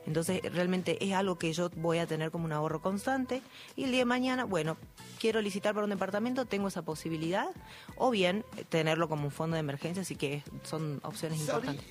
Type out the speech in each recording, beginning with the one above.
Entonces realmente es algo que yo voy a tener como un ahorro constante y el día de mañana, bueno, quiero licitar para un departamento, tengo esa posibilidad, o bien tenerlo como un fondo de emergencia, así que son opciones importantes.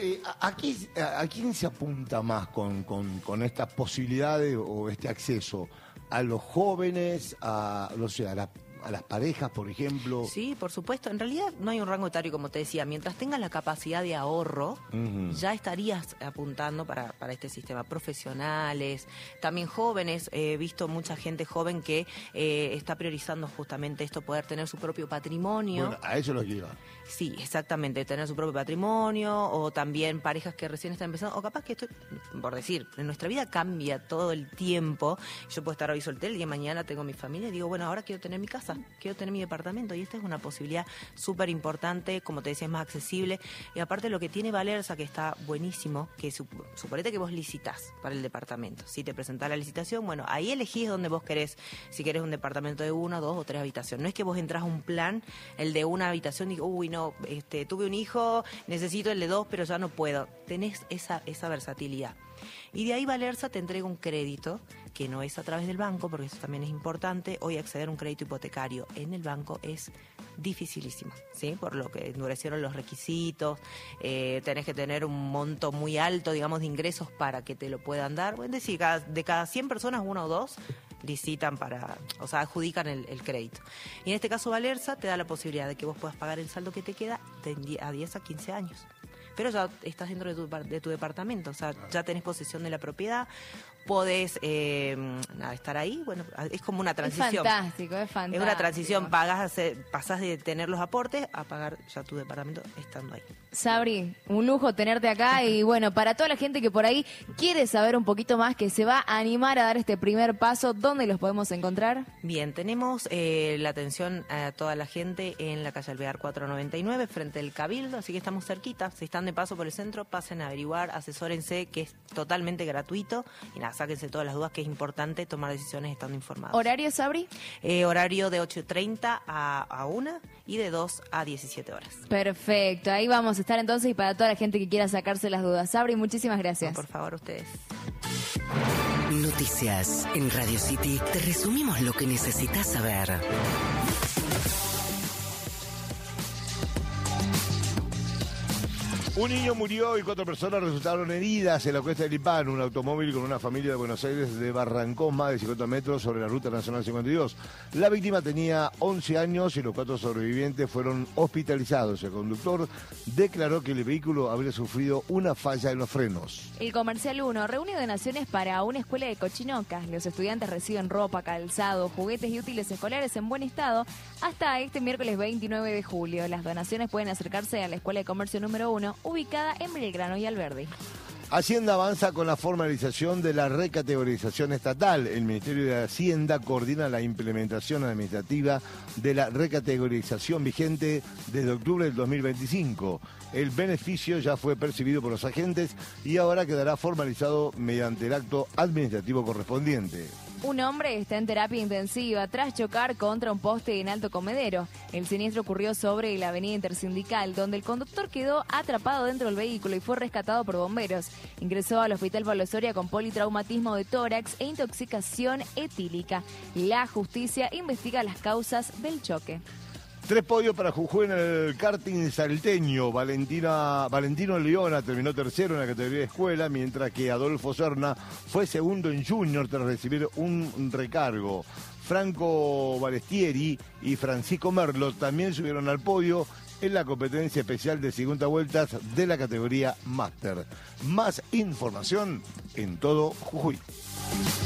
¿A quién se apunta más con estas posibilidades o este acceso? ¿A los jóvenes, no sé, a las parejas, por ejemplo? Sí, por supuesto. En realidad no hay un rango etario, como te decía. Mientras tengas la capacidad de ahorro, ya estarías apuntando para este sistema. Profesionales, también jóvenes. He visto mucha gente joven que está priorizando justamente esto, poder tener su propio patrimonio. Bueno, a eso lo que iba. Sí, exactamente, tener su propio patrimonio, o también parejas que recién están empezando, o capaz que esto, por decir, en nuestra vida cambia todo el tiempo. Yo puedo estar hoy soltera, el día de mañana tengo mi familia y digo, bueno, ahora quiero tener mi casa, quiero tener mi departamento, y esta es una posibilidad súper importante, como te decía, es más accesible, y aparte lo que tiene Valerza, que está buenísimo, que suponete que vos licitas para el departamento, si te presentás la licitación, bueno, ahí elegís donde vos querés, si querés un departamento de 1, 2 o 3 habitaciones, no es que vos entrás a un plan, el de una habitación, y digo, uy, no, tuve un hijo, necesito el de 2, pero ya no puedo. Tenés esa versatilidad. Y de ahí Valerza te entrega un crédito, que no es a través del banco, porque eso también es importante. Hoy acceder a un crédito hipotecario en el banco es dificilísimo, ¿sí? Por lo que endurecieron los requisitos, tenés que tener un monto muy alto, digamos, de ingresos para que te lo puedan dar. Es decir, de cada 100 personas, 1 o 2 licitan adjudican el crédito. Y en este caso Valerza te da la posibilidad de que vos puedas pagar el saldo que te queda a 10 a 15 años. Pero ya estás dentro de tu departamento, o sea, ya tenés posesión de la propiedad, podés estar ahí, bueno, es como una transición. Es fantástico. Es una transición, pasás de tener los aportes a pagar ya tu departamento estando ahí. Sabri, un lujo tenerte acá y bueno, para toda la gente que por ahí quiere saber un poquito más, que se va a animar a dar este primer paso, ¿dónde los podemos encontrar? Bien, tenemos la atención a toda la gente en la calle Alvear 499, frente al Cabildo, así que estamos cerquita. Si están de paso por el centro, pasen a averiguar, asesórense, que es totalmente gratuito, y nada, sáquense todas las dudas, que es importante tomar decisiones estando informados. ¿Horario, Sabri? Horario de 8:30 a 1 y de 2 a 17 horas. Perfecto, ahí vamos a estar entonces, y para toda la gente que quiera sacarse las dudas. Sabri, muchísimas gracias. No, por favor, ustedes. Noticias en Radio City. Te resumimos lo que necesitas saber. Un niño murió y 4 personas resultaron heridas en la Cuesta del Lipán. Un automóvil con una familia de Buenos Aires desbarrancó más de 50 metros sobre la Ruta Nacional 52. La víctima tenía 11 años y los 4 sobrevivientes fueron hospitalizados. El conductor declaró que el vehículo habría sufrido una falla en los frenos. El Comercial 1 reúne donaciones para una escuela de Cochinocas. Los estudiantes reciben ropa, calzado, juguetes y útiles escolares en buen estado hasta este miércoles 29 de julio. Las donaciones pueden acercarse a la Escuela de Comercio número 1, ubicada en Belgrano y Alberdi. Hacienda avanza con la formalización de la recategorización estatal. El Ministerio de Hacienda coordina la implementación administrativa de la recategorización vigente desde octubre del 2025. El beneficio ya fue percibido por los agentes y ahora quedará formalizado mediante el acto administrativo correspondiente. Un hombre está en terapia intensiva tras chocar contra un poste en Alto Comedero. El siniestro ocurrió sobre la avenida Intersindical, donde el conductor quedó atrapado dentro del vehículo y fue rescatado por bomberos. Ingresó al Hospital Pablo Soria con politraumatismo de tórax e intoxicación etílica. La justicia investiga las causas del choque. 3 podios para Jujuy en el karting salteño. Valentino Leona terminó tercero en la categoría de escuela, mientras que Adolfo Serna fue segundo en junior tras recibir un recargo. Franco Balestieri y Francisco Merlo también subieron al podio en la competencia especial de 50 vueltas de la categoría Máster. Más información en todo Jujuy.